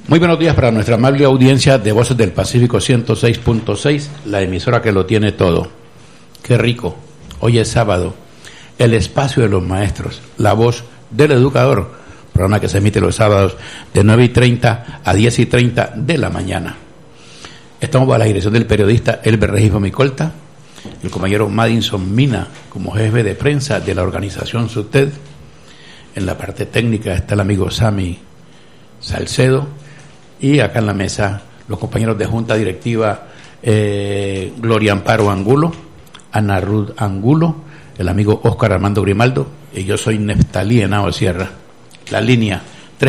Muy buenos días para nuestra amable audiencia de Voces del Pacífico 106.6, la emisora que lo tiene todo. Qué rico. Hoy es sábado, el espacio de los maestros, la voz del educador, programa que se emite los sábados de 9:30 a 10:30 de la mañana. Estamos bajo la dirección del periodista Elber Regifo Micolta, el compañero Madison Mina como jefe de prensa de la organización SUTED. En la parte técnica está el amigo Sammy Salcedo, y acá en la mesa los compañeros de junta directiva, Gloria Amparo Angulo, Ana Ruth Angulo, el amigo Óscar Armando Grimaldo, y yo soy Neftalí Henao Sierra. La línea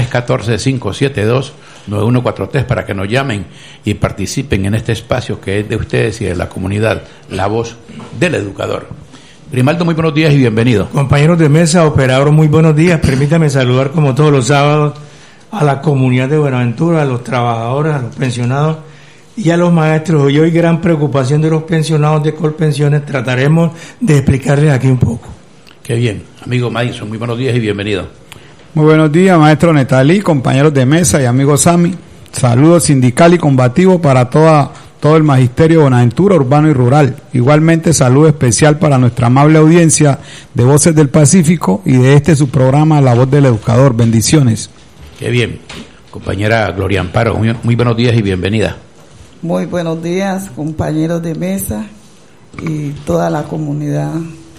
314-572-9143 para que nos llamen y participen en este espacio que es de ustedes y de la comunidad, la voz del educador. Grimaldo, muy buenos días y bienvenido. Compañeros de mesa, operador, muy buenos días. Permítame saludar como todos los sábados a la comunidad de Buenaventura, a los trabajadores, a los pensionados y a los maestros. Hoy hay gran preocupación de los pensionados de Colpensiones. Trataremos de explicarles aquí un poco. Qué bien. Amigo Madison, muy buenos días y bienvenido. Muy buenos días, maestro Netalí, compañeros de mesa y amigo Sammy. Saludos sindical y combativo para todo el magisterio de Buenaventura, urbano y rural. Igualmente, saludo especial para nuestra amable audiencia de Voces del Pacífico y de su programa La Voz del Educador. Bendiciones. Qué bien. Compañera Gloria Amparo, muy buenos días y bienvenida. Muy buenos días, compañeros de mesa y toda la comunidad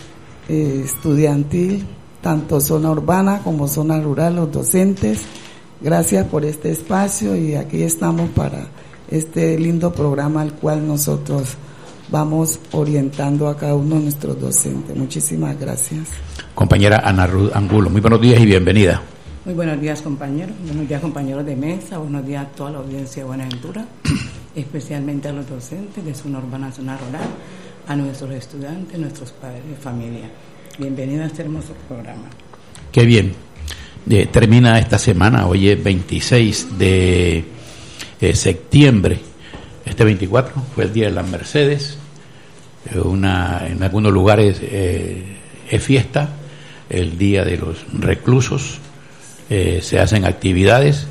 estudiantil, tanto zona urbana como zona rural, los docentes. Gracias por este espacio y aquí estamos para este lindo programa al cual nosotros vamos orientando a cada uno de nuestros docentes. Muchísimas gracias. Compañera Ana Ruth Angulo, muy buenos días y bienvenida. Muy buenos días, compañeros. Buenos días, compañeros de mesa. Buenos días a toda la audiencia de Buenaventura, especialmente a los docentes de zona urbana, zona rural, a nuestros estudiantes, nuestros padres de familia. Bienvenidos a este hermoso programa. Qué bien. Termina esta semana, hoy es 26 de septiembre. Este 24 fue el Día de las Mercedes. En algunos lugares es fiesta, el Día de los Reclusos. Se hacen actividades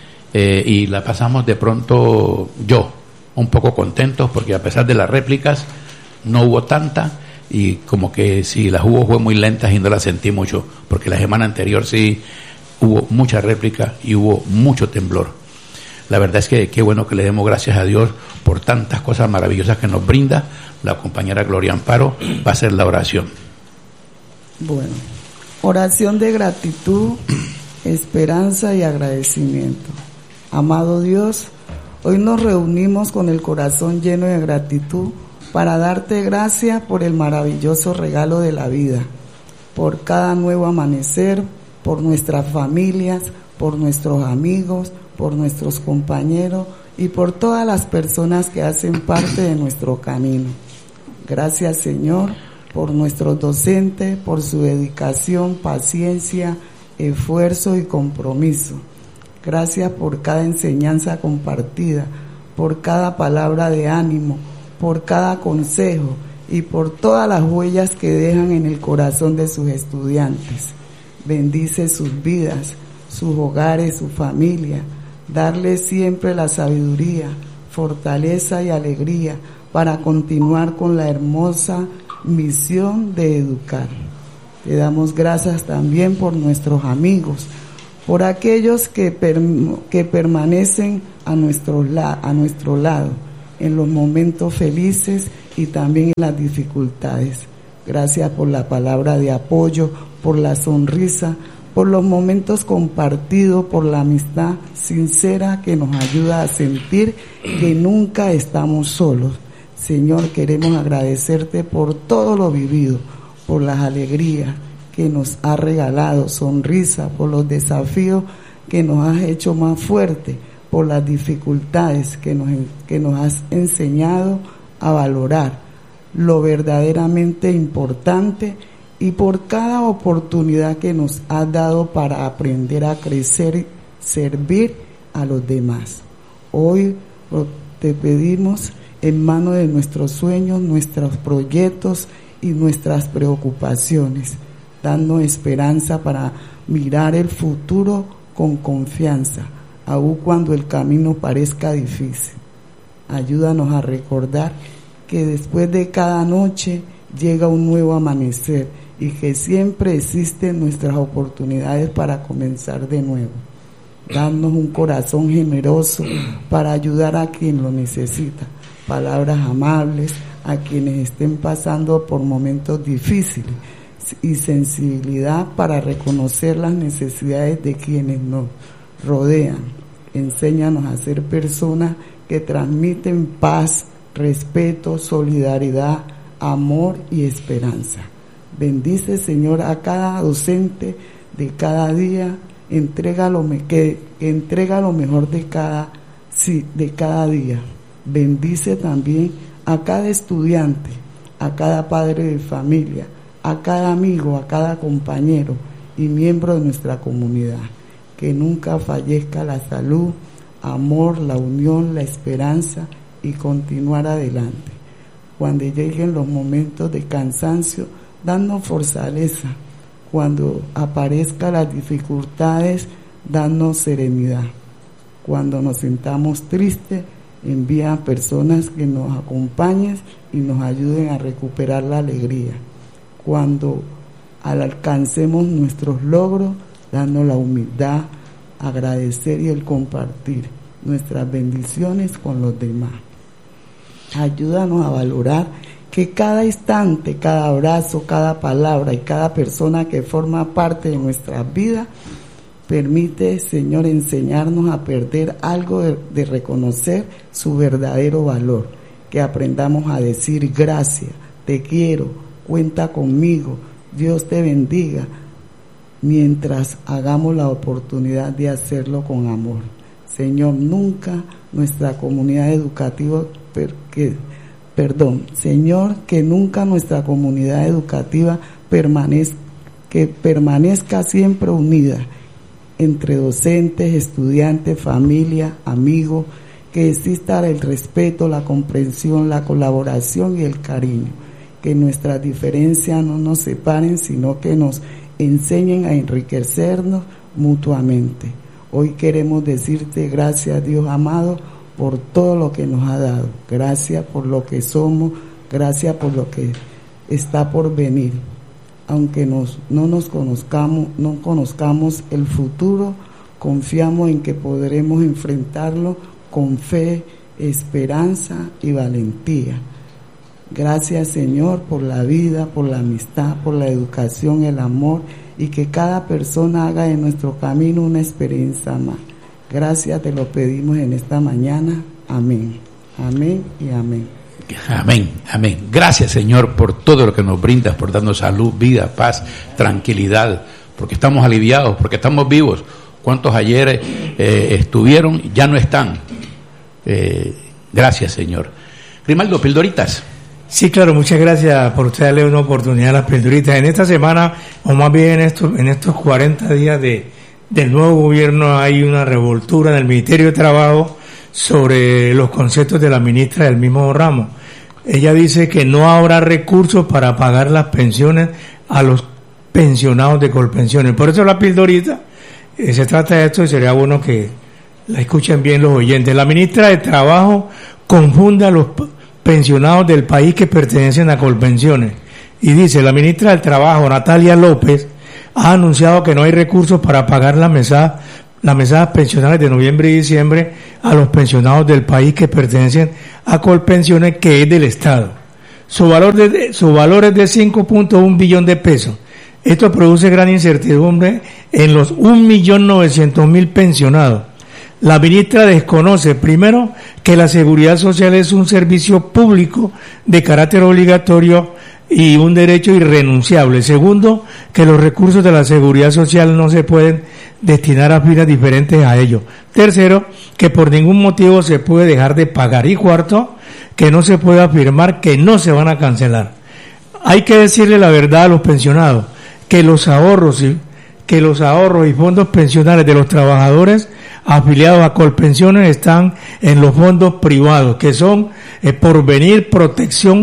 y la pasamos de pronto un poco contentos porque a pesar de las réplicas no hubo tanta, y como que sí, las hubo fue muy lentas y no las sentí mucho, porque la semana anterior sí hubo mucha réplica y hubo mucho temblor. La verdad es que qué bueno que le demos gracias a Dios por tantas cosas maravillosas que nos brinda. La compañera Gloria Amparo va a hacer la oración. Bueno, oración de gratitud, esperanza y agradecimiento. Amado Dios, hoy nos reunimos con el corazón lleno de gratitud para darte gracias por el maravilloso regalo de la vida, por cada nuevo amanecer, por nuestras familias, por nuestros amigos, por nuestros compañeros y por todas las personas que hacen parte de nuestro camino. Gracias, Señor, por nuestros docentes, por su dedicación, paciencia, esfuerzo y compromiso. Gracias por cada enseñanza compartida, por cada palabra de ánimo, por cada consejo y por todas las huellas que dejan en el corazón de sus estudiantes. Bendice sus vidas, sus hogares, su familia. Darles siempre la sabiduría, fortaleza y alegría para continuar con la hermosa misión de educar. Te damos gracias también por nuestros amigos, por aquellos que permanecen a nuestro lado en los momentos felices y también en las dificultades. Gracias por la palabra de apoyo, por la sonrisa, por los momentos compartidos, por la amistad sincera que nos ayuda a sentir que nunca estamos solos. Señor, queremos agradecerte por todo lo vivido, por las alegrías que nos has regalado, sonrisa, por los desafíos que nos has hecho más fuertes, por las dificultades que nos has enseñado a valorar lo verdaderamente importante y por cada oportunidad que nos has dado para aprender a crecer, servir a los demás. Hoy te pedimos en manos de nuestros sueños, nuestros proyectos y nuestras preocupaciones, dando esperanza para mirar el futuro con confianza, aun cuando el camino parezca difícil. Ayúdanos a recordar que después de cada noche llega un nuevo amanecer y que siempre existen nuestras oportunidades para comenzar de nuevo. Danos un corazón generoso para ayudar a quien lo necesita, palabras amables a quienes estén pasando por momentos difíciles y sensibilidad para reconocer las necesidades de quienes nos rodean. Enséñanos a ser personas que transmiten paz, respeto, solidaridad, amor y esperanza. Bendice, Señor, a cada docente de cada día, entrega lo mejor de cada día. Bendice también a cada estudiante, a cada padre de familia, a cada amigo, a cada compañero y miembro de nuestra comunidad. Que nunca fallezca la salud, amor, la unión, la esperanza y continuar adelante. Cuando lleguen los momentos de cansancio, danos fortaleza. Cuando aparezcan las dificultades, danos serenidad. Cuando nos sintamos tristes, envía a personas que nos acompañen y nos ayuden a recuperar la alegría. Cuando alcancemos nuestros logros, danos la humildad, agradecer y el compartir nuestras bendiciones con los demás. Ayúdanos a valorar que cada instante, cada abrazo, cada palabra y cada persona que forma parte de nuestras vidas permite, Señor, enseñarnos a perder algo de reconocer su verdadero valor, que aprendamos a decir gracias, te quiero, cuenta conmigo, Dios te bendiga, mientras hagamos la oportunidad de hacerlo con amor. Señor, nunca nuestra comunidad educativa, Señor, que nunca nuestra comunidad educativa permanezca siempre unida entre docentes, estudiantes, familia, amigos, que exista el respeto, la comprensión, la colaboración y el cariño, que nuestras diferencias no nos separen, sino que nos enseñen a enriquecernos mutuamente. Hoy queremos decirte gracias, Dios amado, por todo lo que nos ha dado. Gracias por lo que somos, gracias por lo que está por venir. Aunque no conozcamos el futuro, confiamos en que podremos enfrentarlo con fe, esperanza y valentía. Gracias, Señor, por la vida, por la amistad, por la educación, el amor, y que cada persona haga de nuestro camino una experiencia más. Gracias, te lo pedimos en esta mañana. Amén. Amén y amén. Amén, amén. Gracias, Señor, por todo lo que nos brindas, por darnos salud, vida, paz, tranquilidad, porque estamos aliviados, porque estamos vivos. ¿Cuántos ayer estuvieron? Ya no están. Gracias, Señor. Grimaldo, pildoritas. Sí, claro, muchas gracias por usted darle una oportunidad a las pildoritas. En esta semana, o más bien en estos 40 días del nuevo gobierno, hay una revoltura en el Ministerio de Trabajo sobre los conceptos de la ministra del mismo ramo. Ella dice que no habrá recursos para pagar las pensiones a los pensionados de Colpensiones. Por eso la pildorita se trata de esto, y sería bueno que la escuchen bien los oyentes. La ministra de Trabajo confunde a los pensionados del país que pertenecen a Colpensiones y dice: la ministra del Trabajo, Natalia López, ha anunciado que no hay recursos para pagar las mesadas pensionales de noviembre y diciembre a los pensionados del país que pertenecen a Colpensiones, que es del Estado. Su valor es de 5.1 billón de pesos. Esto produce gran incertidumbre en los 1.900.000 pensionados. La ministra desconoce, primero, que la seguridad social es un servicio público de carácter obligatorio y un derecho irrenunciable. Segundo, que los recursos de la seguridad social no se pueden destinar a fines diferentes a ello. Tercero, que por ningún motivo se puede dejar de pagar. Y cuarto, que no se puede afirmar que no se van a cancelar. Hay que decirle la verdad a los pensionados, que los ahorros y fondos pensionales de los trabajadores afiliados a Colpensiones están en los fondos privados, que son Porvenir, Protección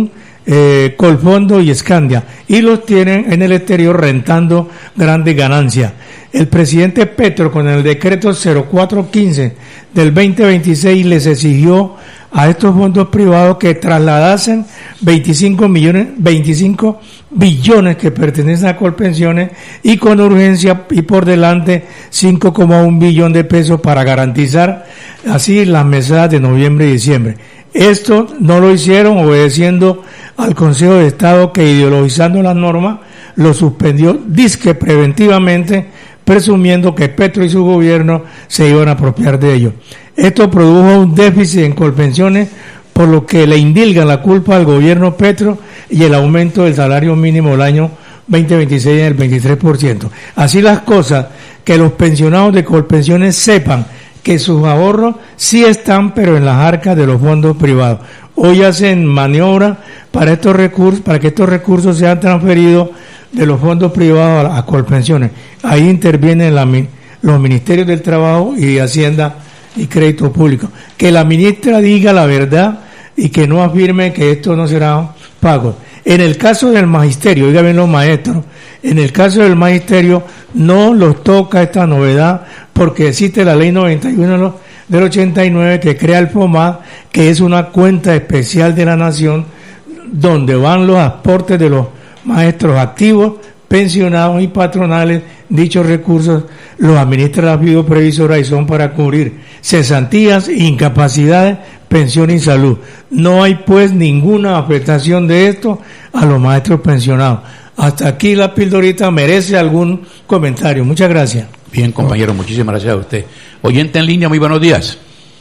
Colfondo y Scandia, y los tienen en el exterior rentando grandes ganancias. El presidente Petro, con el decreto 0415 del 2026, les exigió a estos fondos privados que trasladasen 25 billones que pertenecen a Colpensiones, y con urgencia y por delante 5,1 billón de pesos para garantizar así las mesadas de noviembre y diciembre. Esto no lo hicieron obedeciendo al Consejo de Estado, que, ideologizando las normas, lo suspendió disque preventivamente, presumiendo que Petro y su gobierno se iban a apropiar de ello. Esto produjo un déficit en Colpensiones, por lo que le indilgan la culpa al gobierno Petro y el aumento del salario mínimo del año 2026 en el 23%. Así las cosas, que los pensionados de Colpensiones sepan que sus ahorros sí están, pero en las arcas de los fondos privados. Hoy hacen maniobra para estos recursos, para que estos recursos sean transferidos de los fondos privados a Colpensiones. Ahí intervienen los ministerios del Trabajo y de Hacienda y Crédito Público. Que la ministra diga la verdad y que no afirme que esto no será pago. En el caso del magisterio, oigan bien los maestros, en el caso del magisterio no los toca esta novedad, porque existe la ley 91 del 89 que crea el FOMAD, que es una cuenta especial de la nación donde van los aportes de los maestros activos, pensionados y patronales. Dichos recursos los administra la FIDO Previsora y son para cubrir cesantías, incapacidades, pensión y salud. No hay pues ninguna afectación de esto a los maestros pensionados. Hasta aquí la pildorita. ¿Merece algún comentario? Muchas gracias. Bien, compañero, muchísimas gracias a usted. Oyente en línea, muy buenos días.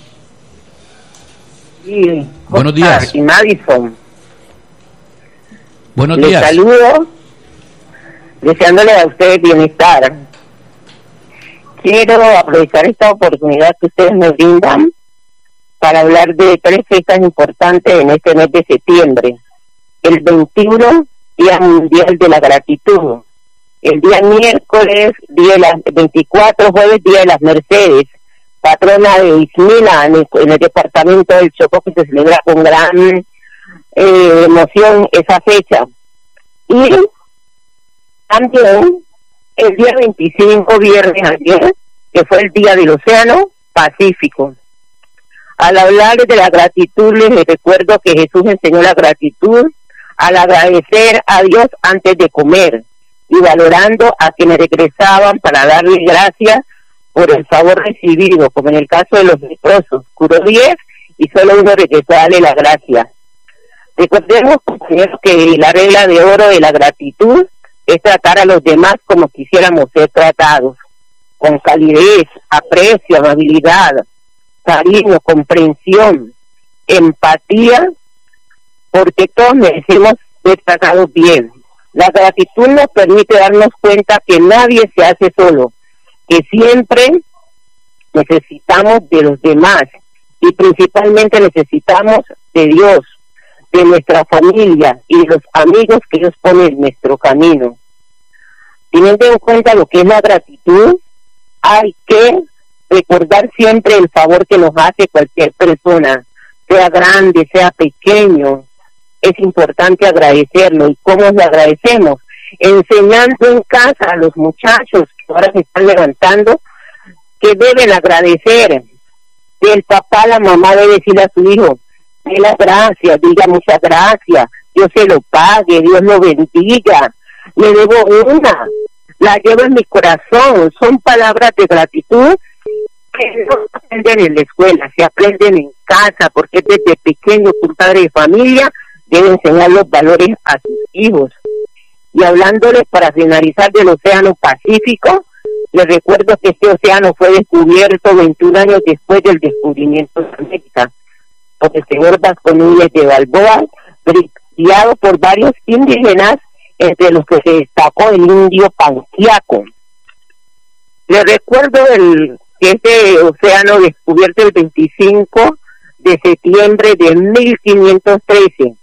Sí, buenos días. Y Madison. Buenos Les días. saludo, deseándole a ustedes bienestar. Quiero aprovechar esta oportunidad que ustedes me brindan para hablar de 3 fechas importantes en este mes de septiembre. El 21, Día Mundial de la Gratitud. El día miércoles, día de las 24, jueves, Día de las Mercedes, patrona de Ismina, en el departamento del Chocó, que se celebra con gran emoción esa fecha. Y también el día 25, viernes ayer, que fue el Día del Océano Pacífico. Al hablar de la gratitud, les recuerdo que Jesús enseñó la gratitud al agradecer a Dios antes de comer, y valorando a quienes regresaban para darle gracias por el favor recibido, como en el caso de los leprosos. Curó 10 y solo uno regresó a darle la gracia. Recordemos, compañeros, que la regla de oro de la gratitud es tratar a los demás como quisiéramos ser tratados, con calidez, aprecio, amabilidad, cariño, comprensión, empatía, porque todos merecemos ser tratados bien. La gratitud nos permite darnos cuenta que nadie se hace solo, que siempre necesitamos de los demás y principalmente necesitamos de Dios, de nuestra familia y de los amigos que Dios pone en nuestro camino. Teniendo en cuenta lo que es la gratitud, hay que recordar siempre el favor que nos hace cualquier persona, sea grande, sea pequeño. Es importante agradecerlo. ¿Y cómo le agradecemos? Enseñando en casa a los muchachos que ahora se están levantando que deben agradecer. El papá, la mamá debe decirle a su hijo: dé las gracias, diga muchas gracias, Dios se lo pague, Dios lo bendiga, le debo una, la llevo en mi corazón. Son palabras de gratitud que no se aprenden en la escuela, se aprenden en casa, porque desde pequeño un padre de familia debe enseñar los valores a sus hijos. Y hablándoles, para finalizar, del Océano Pacífico, les recuerdo que este océano fue descubierto 21 años después del descubrimiento de América por el señor Vasco Núñez de Balboa, guiado por varios indígenas, entre los que se destacó el indio Panquiaco. Les recuerdo que este océano descubierto el 25 de septiembre de 1513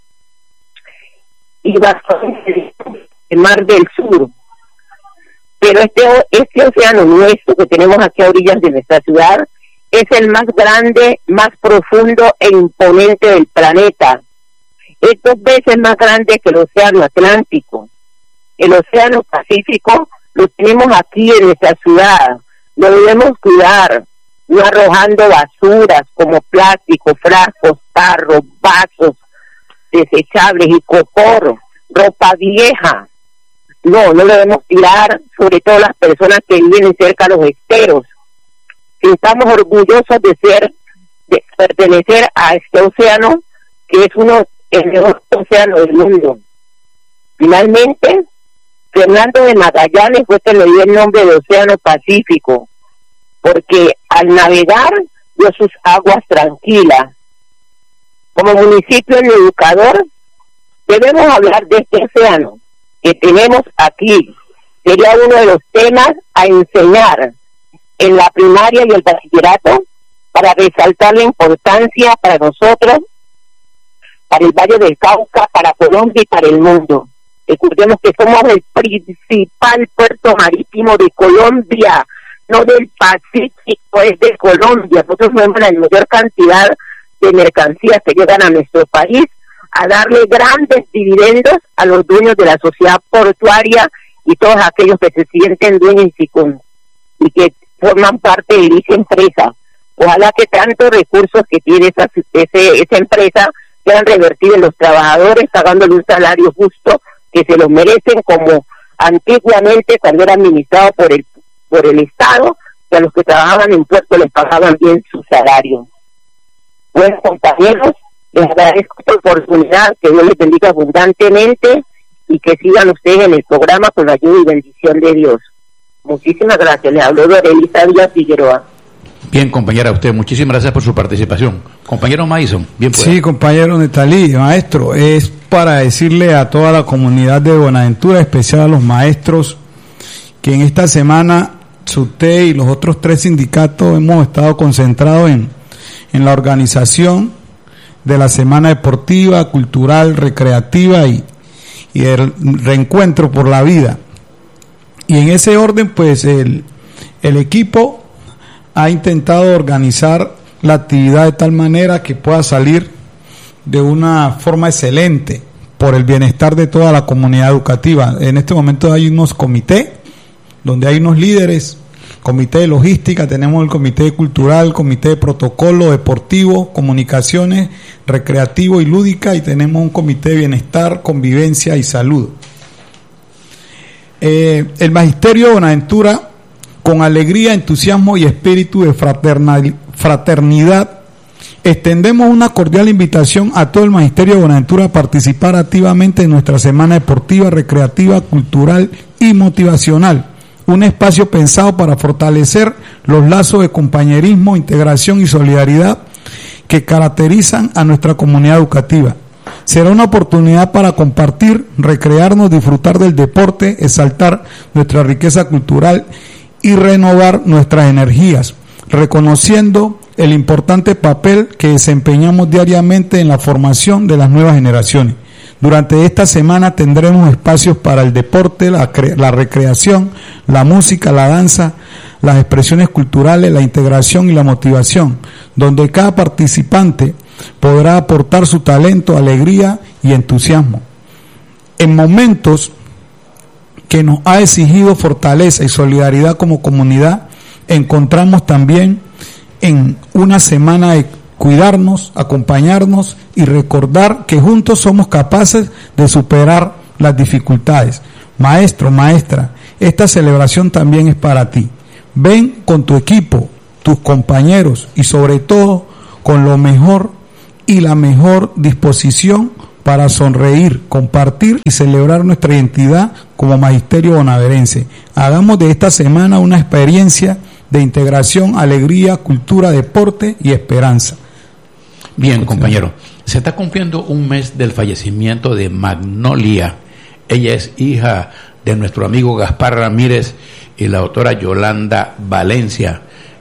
y bajo el Mar del Sur. Pero este océano nuestro que tenemos aquí a orillas de nuestra ciudad es el más grande, más profundo e imponente del planeta. es 2 veces más grande que el océano Atlántico. El océano Pacífico lo tenemos aquí en nuestra ciudad, lo debemos cuidar, no arrojando basuras como plástico, frascos, tarros, vasos desechables y copor, ropa vieja. No lo debemos tirar, sobre todo las personas que viven cerca de los esteros. Estamos orgullosos de pertenecer a este océano, que es el mejor océano del mundo. Finalmente, Fernando de Magallanes fue que le dio el nombre de Océano Pacífico, porque al navegar dio sus aguas tranquilas. Como municipio en educador, debemos hablar de este océano que tenemos aquí. Sería uno de los temas a enseñar en la primaria y el bachillerato, para resaltar la importancia para nosotros, para el Valle del Cauca, para Colombia y para el mundo. Recordemos que somos el principal puerto marítimo de Colombia, no del Pacífico, es de Colombia. Nosotros tenemos la mayor cantidad de mercancías que llegan a nuestro país, a darle grandes dividendos a los dueños de la sociedad portuaria y todos aquellos que se sienten dueños y que forman parte de dicha empresa. Ojalá que tantos recursos que tiene esa empresa sean revertidos en los trabajadores, pagándole un salario justo que se lo merecen, como antiguamente cuando era administrado por el Estado, que a los que trabajaban en puerto les pagaban bien su salario. Bueno, compañeros, les agradezco esta oportunidad, que Dios les bendiga abundantemente y que sigan ustedes en el programa con la ayuda y bendición de Dios. Muchísimas gracias. Les habló Dorelisa Díaz Figueroa. Bien, compañera, usted, muchísimas gracias por su participación. Compañero Mason, bien pueda. Sí, compañero Netalí, maestro, es para decirle a toda la comunidad de Buenaventura, especial a los maestros, que en esta semana SUTE y los otros 3 sindicatos hemos estado concentrados en la organización de la Semana Deportiva, Cultural, Recreativa y el Reencuentro por la Vida. Y en ese orden, pues, el equipo ha intentado organizar la actividad de tal manera que pueda salir de una forma excelente por el bienestar de toda la comunidad educativa. En este momento hay unos comités donde hay unos líderes, comité de logística, tenemos el comité cultural, comité de protocolo, deportivo, comunicaciones, recreativo y lúdica, y tenemos un comité de bienestar, convivencia y salud. El Magisterio de Buenaventura, con alegría, entusiasmo y espíritu de fraternidad, extendemos una cordial invitación a todo el Magisterio de Buenaventura a participar activamente en nuestra semana deportiva, recreativa, cultural y motivacional. Un espacio pensado para fortalecer los lazos de compañerismo, integración y solidaridad que caracterizan a nuestra comunidad educativa. Será una oportunidad para compartir, recrearnos, disfrutar del deporte, exaltar nuestra riqueza cultural y renovar nuestras energías, reconociendo el importante papel que desempeñamos diariamente en la formación de las nuevas generaciones. Durante esta semana tendremos espacios para el deporte, la recreación, la música, la danza, las expresiones culturales, la integración y la motivación, donde cada participante podrá aportar su talento, alegría y entusiasmo. En momentos que nos ha exigido fortaleza y solidaridad como comunidad, encontramos también en una semana de cuidarnos, acompañarnos y recordar que juntos somos capaces de superar las dificultades. Maestro, maestra, esta celebración también es para ti. Ven con tu equipo, tus compañeros y sobre todo con lo mejor y la mejor disposición para sonreír, compartir y celebrar nuestra identidad como magisterio bonaerense. Hagamos de esta semana una experiencia de integración, alegría, cultura, deporte y esperanza. Bien, compañero, se está cumpliendo un mes del fallecimiento de Magnolia. Ella es hija de nuestro amigo Gaspar Ramírez y la doctora Yolanda Valencia.